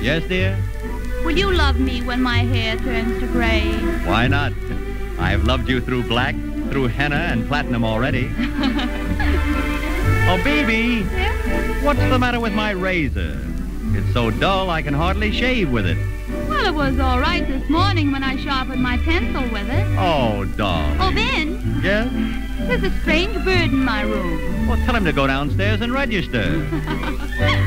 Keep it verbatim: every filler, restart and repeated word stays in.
Yes, dear? Will you love me when my hair turns to gray? Why not? I've loved you through black, through henna and platinum already. Oh, baby. Yeah? What's the matter with my razor? It's so dull I can hardly shave with it. Well, it was all right this morning when I sharpened my pencil with it. Oh, doll. Oh, Ben, Yes? there's a strange bird in my room. Well, tell him to go downstairs and register.